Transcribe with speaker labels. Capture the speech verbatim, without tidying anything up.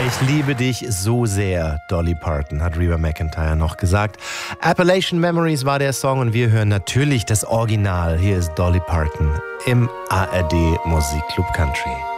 Speaker 1: Ich liebe dich so sehr, Dolly Parton, hat Reba McEntire noch gesagt. Appalachian Memories war der Song und wir hören natürlich das Original. Hier ist Dolly Parton im A R D Musikclub Country.